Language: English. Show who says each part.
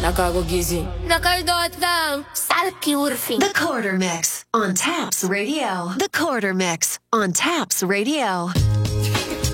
Speaker 1: Nakagugising. Nakaldot lang. Salky urfing.
Speaker 2: The Quarter Mix on Taps Radio. The Quarter Mix on Taps Radio.